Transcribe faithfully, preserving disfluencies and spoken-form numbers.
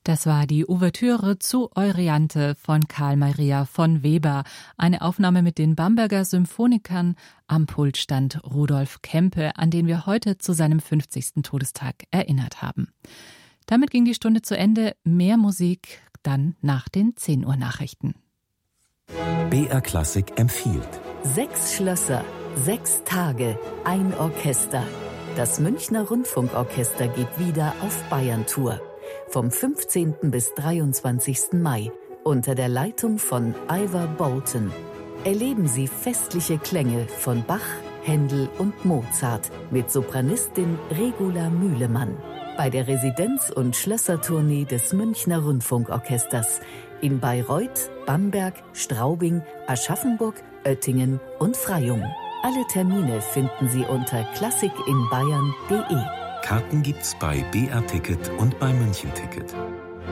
Das war die Ouvertüre zu Euryanthe von Carl Maria von Weber. Eine Aufnahme mit den Bamberger Symphonikern. Am Pult stand Rudolf Kempe, an den wir heute zu seinem fünfzigsten Todestag erinnert haben. Damit ging die Stunde zu Ende. Mehr Musik dann nach den zehn Uhr Nachrichten. B R Klassik empfiehlt. Sechs Schlösser, sechs Tage, ein Orchester. Das Münchner Rundfunkorchester geht wieder auf Bayern-Tour. Vom fünfzehnten bis dreiundzwanzigsten Mai unter der Leitung von Ivor Bolton. Erleben Sie festliche Klänge von Bach, Händel und Mozart mit Sopranistin Regula Mühlemann bei der Residenz- und Schlössertournee des Münchner Rundfunkorchesters in Bayreuth, Bamberg, Straubing, Aschaffenburg, Oettingen und Freyung. Alle Termine finden Sie unter klassikinbayern punkt de. Karten gibt's bei B R Ticket und bei München Ticket.